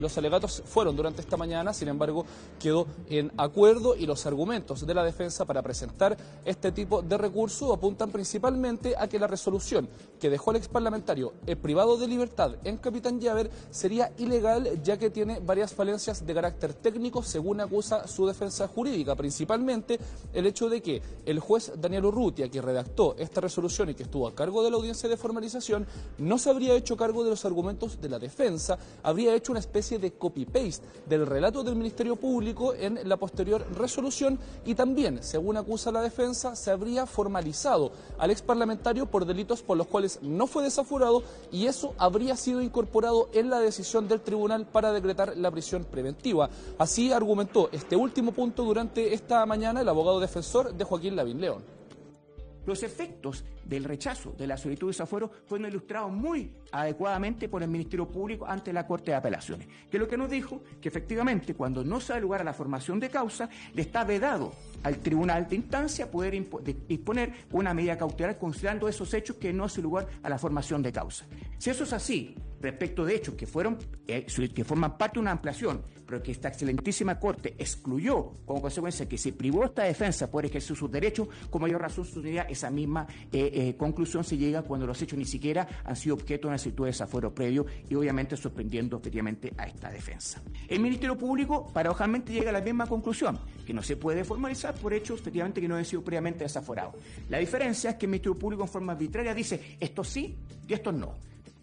Los alegatos fueron durante esta mañana, sin embargo, quedó en acuerdo y los argumentos de la defensa para presentar este tipo de recurso apuntan principalmente a que la resolución que dejó el exparlamentario privado de libertad en Capitán Llaver sería ilegal, ya que tiene varias falencias de carácter técnico, según acusa su defensa jurídica, principalmente el hecho de que el juez Daniel Urrutia, que redactó esta resolución y que estuvo a cargo de la audiencia de formalización, no se habría hecho cargo de los argumentos de la defensa, habría hecho una especie de copy-paste del relato del Ministerio Público en la posterior resolución y también, según acusa la defensa, se habría formalizado al exparlamentario por delitos por los cuales no fue desaforado y eso habría sido incorporado en la decisión del tribunal para decretar la prisión preventiva. Así argumentó este último punto durante esta mañana el abogado defensor de Joaquín Lavín León. Los efectos del rechazo de la solicitud de desafuero fueron ilustrados muy adecuadamente por el Ministerio Público ante la Corte de Apelaciones, que lo que nos dijo que efectivamente cuando no se da lugar a la formación de causa, le está vedado al tribunal de instancia poder disponer una medida cautelar considerando esos hechos que no hace lugar a la formación de causa. Si eso es así, respecto de hechos que forman parte de una ampliación, pero que esta excelentísima Corte excluyó como consecuencia que se privó esta defensa por ejercer sus derechos, con mayor razón tendría esa misma conclusión se llega cuando los hechos ni siquiera han sido objeto de una solicitud de desafuero previo y obviamente sorprendiendo efectivamente a esta defensa. El Ministerio Público paradójicamente llega a la misma conclusión, que no se puede formalizar por hechos efectivamente que no han sido previamente desaforados. La diferencia es que el Ministerio Público en forma arbitraria dice esto sí y esto no.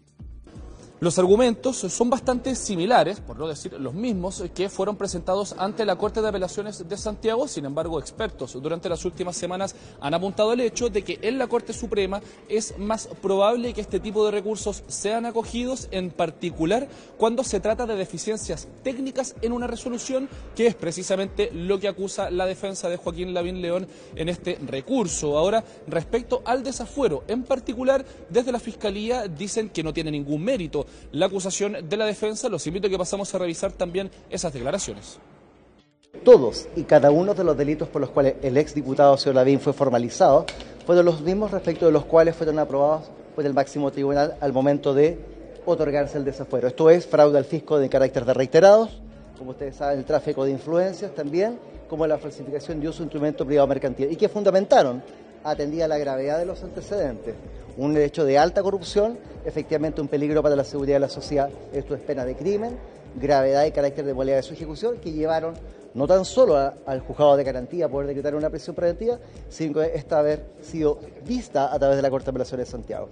Los argumentos son bastante similares, por no decir los mismos, que fueron presentados ante la Corte de Apelaciones de Santiago. Sin embargo, expertos durante las últimas semanas han apuntado al hecho de que en la Corte Suprema es más probable que este tipo de recursos sean acogidos, en particular cuando se trata de deficiencias técnicas en una resolución, que es precisamente lo que acusa la defensa de Joaquín Lavín León en este recurso. Ahora, respecto al desafuero, en particular, desde la Fiscalía dicen que no tiene ningún mérito la acusación de la defensa. Los invito a que pasamos a revisar también esas declaraciones. Todos y cada uno de los delitos por los cuales el exdiputado señor Lavín fue formalizado fueron los mismos respecto de los cuales fueron aprobados por el máximo tribunal al momento de otorgarse el desafuero. Esto es fraude al fisco de carácter de reiterados, como ustedes saben, el tráfico de influencias también, como la falsificación de uso de instrumento privado mercantil, y que fundamentaron, atendía la gravedad de los antecedentes, un hecho de alta corrupción, efectivamente un peligro para la seguridad de la sociedad. Esto es pena de crimen, gravedad y carácter de modalidad de su ejecución, que llevaron no tan solo al juzgado de garantía a poder decretar una prisión preventiva, sino que esta haber sido vista a través de la Corte de Apelaciones de Santiago.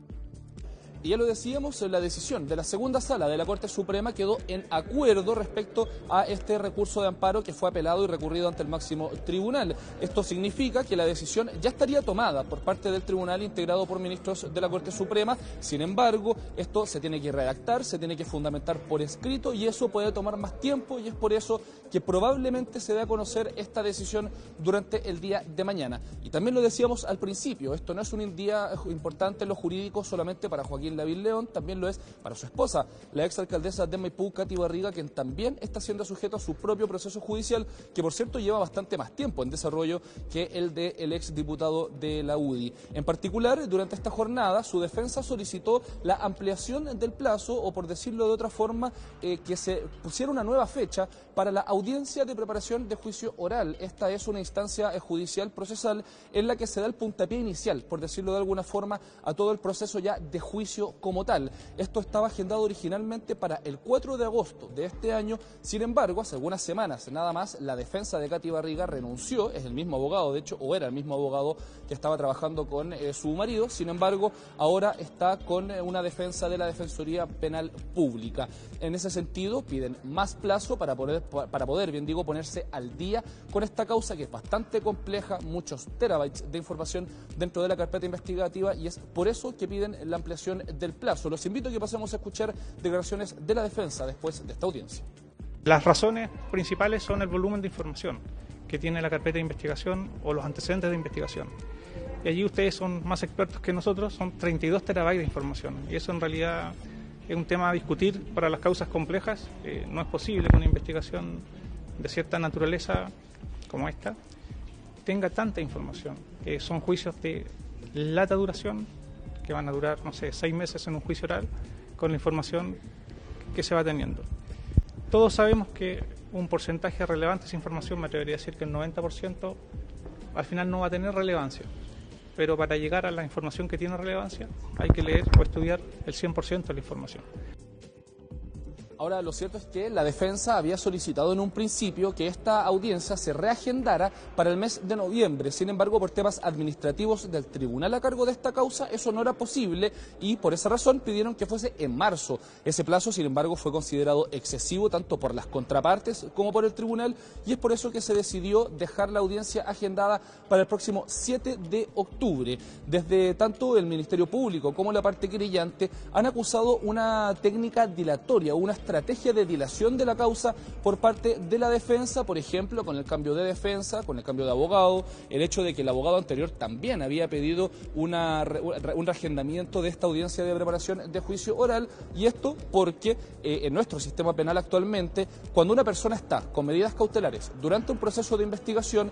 Y ya lo decíamos, la decisión de la segunda sala de la Corte Suprema quedó en acuerdo respecto a este recurso de amparo que fue apelado y recurrido ante el máximo tribunal. Esto significa que la decisión ya estaría tomada por parte del tribunal integrado por ministros de la Corte Suprema. Sin embargo, esto se tiene que redactar, se tiene que fundamentar por escrito y eso puede tomar más tiempo, y es por eso que probablemente se dé a conocer esta decisión durante el día de mañana. Y también lo decíamos al principio, esto no es un día importante en lo jurídico solamente para Joaquín Lavín León, también lo es para su esposa, la exalcaldesa de Maipú, Katy Barriga, quien también está siendo sujeto a su propio proceso judicial, que por cierto lleva bastante más tiempo en desarrollo que el del exdiputado de la UDI. En particular, durante esta jornada, su defensa solicitó la ampliación del plazo, o por decirlo de otra forma, que se pusiera una nueva fecha para la audiencia de preparación de juicio oral. Esta es una instancia judicial procesal en la que se da el puntapié inicial, por decirlo de alguna forma, a todo el proceso ya de juicio como tal. Esto estaba agendado originalmente para el 4 de agosto de este año. Sin embargo, hace algunas semanas nada más, la defensa de Katy Barriga renunció. Es el mismo abogado, de hecho, o era el mismo abogado que estaba trabajando con su marido. Sin embargo, ahora está con una defensa de la Defensoría Penal Pública. En ese sentido, piden más plazo para poder, bien digo, ponerse al día con esta causa, que es bastante compleja, muchos terabytes de información dentro de la carpeta investigativa, y es por eso que piden la ampliación del plazo. Los invito a que pasemos a escuchar declaraciones de la defensa después de esta audiencia. Las razones principales son el volumen de información que tiene la carpeta de investigación o los antecedentes de investigación. Y allí ustedes son más expertos que nosotros, son 32 terabytes de información. Y eso en realidad es un tema a discutir para las causas complejas. No es posible que una investigación de cierta naturaleza como esta tenga tanta información. Son juicios de larga duración, que van a durar, no sé, 6 meses en un juicio oral, con la información que se va teniendo. todos sabemos que un porcentaje relevante de esa información, me atrevería a decir que el 90%, al final no va a tener relevancia. Pero para llegar a la información que tiene relevancia, hay que leer o estudiar el 100% de la información. Ahora, lo cierto es que la defensa había solicitado en un principio que esta audiencia se reagendara para el mes de noviembre. Sin embargo, por temas administrativos del tribunal a cargo de esta causa, eso no era posible y por esa razón pidieron que fuese en marzo. Ese plazo, sin embargo, fue considerado excesivo tanto por las contrapartes como por el tribunal y es por eso que se decidió dejar la audiencia agendada para el próximo 7 de octubre. Desde tanto el Ministerio Público como la parte querellante han acusado una técnica dilatoria, una estrategia de dilación de la causa por parte de la defensa, por ejemplo, con el cambio de defensa, con el cambio de abogado, el hecho de que el abogado anterior también había pedido un reagendamiento de esta audiencia de preparación de juicio oral, y esto porque en nuestro sistema penal actualmente, cuando una persona está con medidas cautelares durante un proceso de investigación,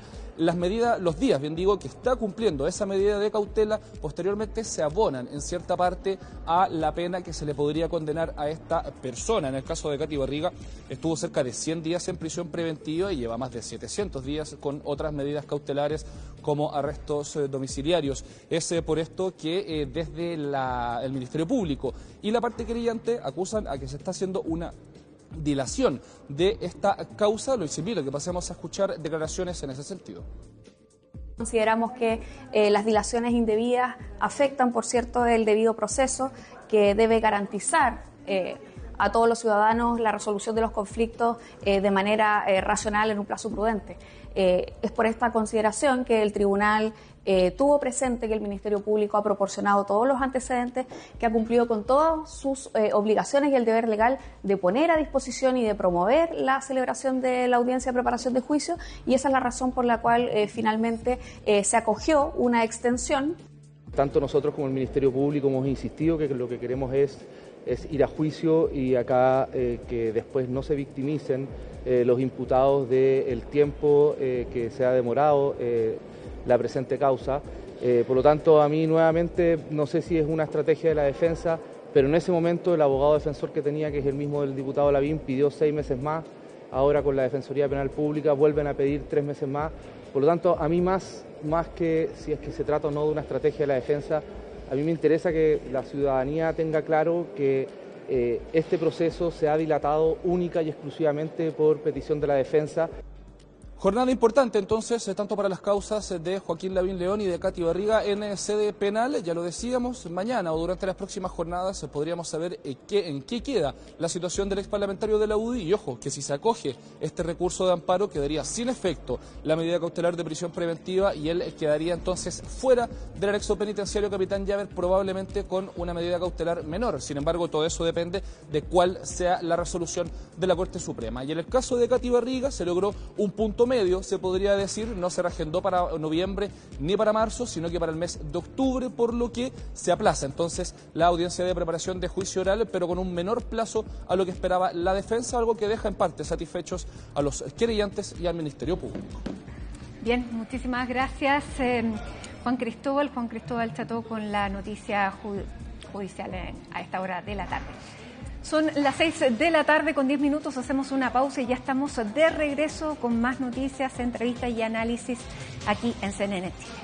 los días, que está cumpliendo esa medida de cautela, posteriormente se abonan en cierta parte a la pena que se le podría condenar a esta persona. En el caso de Katy Barriga estuvo cerca de 100 días en prisión preventiva y lleva más de 700 días con otras medidas cautelares como arrestos domiciliarios. Es por esto que desde el Ministerio Público y la parte querellante acusan a que se está haciendo una dilación de esta causa. Lo invito a que pasemos a escuchar declaraciones en ese sentido. Consideramos que las dilaciones indebidas afectan, por cierto, el debido proceso que debe garantizar a todos los ciudadanos la resolución de los conflictos de manera racional en un plazo prudente. Es por esta consideración que el tribunal tuvo presente que el Ministerio Público ha proporcionado todos los antecedentes, que ha cumplido con todas sus obligaciones y el deber legal de poner a disposición y de promover la celebración de la audiencia de preparación de juicio, y esa es la razón por la cual finalmente se acogió una extensión. Tanto nosotros como el Ministerio Público hemos insistido que lo que queremos es ir a juicio y acá que después no se victimicen los imputados del tiempo que se ha demorado la presente causa. Por lo tanto, a mí nuevamente, no sé si es una estrategia de la defensa, pero en ese momento el abogado defensor que tenía, que es el mismo del diputado Lavín, pidió 6 meses más. Ahora con la Defensoría Penal Pública vuelven a pedir 3 meses más. Por lo tanto, a mí más que si es que se trata o no de una estrategia de la defensa, a mí me interesa que la ciudadanía tenga claro que este proceso se ha dilatado única y exclusivamente por petición de la defensa. Jornada importante entonces, tanto para las causas de Joaquín Lavín León y de Katy Barriga en sede penal. Ya lo decíamos, mañana o durante las próximas jornadas podríamos saber en qué queda la situación del exparlamentario de la UDI. Y ojo, que si se acoge este recurso de amparo quedaría sin efecto la medida cautelar de prisión preventiva y él quedaría entonces fuera del anexo penitenciario Capitán Llaver, probablemente con una medida cautelar menor. Sin embargo, todo eso depende de cuál sea la resolución de la Corte Suprema. Y en el caso de Katy Barriga se logró un punto medio, se podría decir, no se reagendó para noviembre ni para marzo, sino que para el mes de octubre, por lo que se aplaza entonces la audiencia de preparación de juicio oral, pero con un menor plazo a lo que esperaba la defensa, algo que deja en parte satisfechos a los querellantes y al Ministerio Público. Bien, muchísimas gracias, Juan Cristóbal Cható, con la noticia judicial a esta hora de la tarde. Son las 6 de la tarde con 10 minutos, hacemos una pausa y ya estamos de regreso con más noticias, entrevistas y análisis aquí en CNN Chile.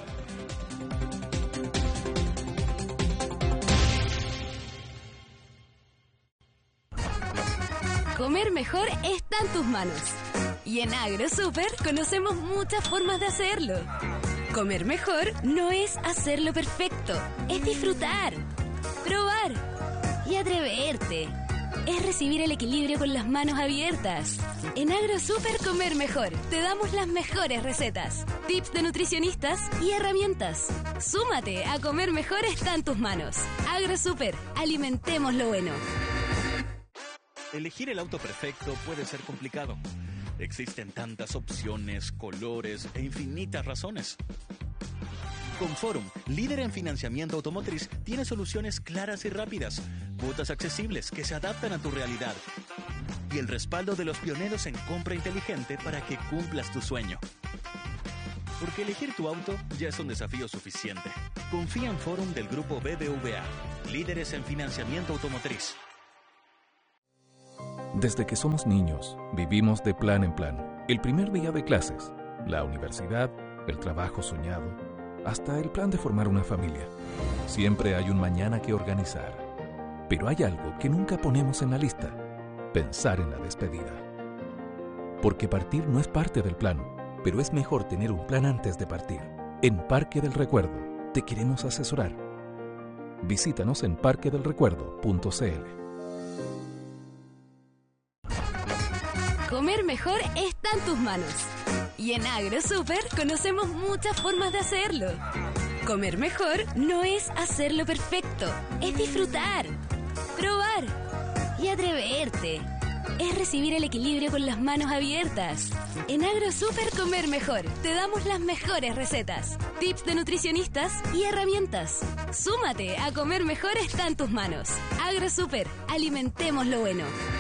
Comer mejor está en tus manos. Y en AgroSuper conocemos muchas formas de hacerlo. Comer mejor no es hacerlo perfecto, es disfrutar, probar y atreverte. Es recibir el equilibrio con las manos abiertas. En AgroSuper Comer Mejor te damos las mejores recetas, tips de nutricionistas y herramientas. Súmate a Comer Mejor está en tus manos. AgroSuper, alimentemos lo bueno. Elegir el auto perfecto puede ser complicado. Existen tantas opciones, colores e infinitas razones. Con Forum, líder en financiamiento automotriz, tiene soluciones claras y rápidas, cuotas accesibles que se adaptan a tu realidad y el respaldo de los pioneros en compra inteligente para que cumplas tu sueño. Porque elegir tu auto ya es un desafío suficiente. Confía en Forum del grupo BBVA, líderes en financiamiento automotriz. Desde que somos niños, vivimos de plan en plan. El primer día de clases, la universidad, el trabajo soñado, hasta el plan de formar una familia. Siempre hay un mañana que organizar. Pero hay algo que nunca ponemos en la lista: pensar en la despedida. Porque partir no es parte del plan, pero es mejor tener un plan antes de partir. En Parque del Recuerdo te queremos asesorar. Visítanos en parquedelrecuerdo.cl. Comer mejor está en tus manos. Y en AgroSuper conocemos muchas formas de hacerlo. Comer mejor no es hacerlo perfecto, es disfrutar, probar y atreverte. Es recibir el equilibrio con las manos abiertas. En AgroSuper Comer Mejor te damos las mejores recetas, tips de nutricionistas y herramientas. Súmate a Comer Mejor está en tus manos. AgroSuper, alimentemos lo bueno.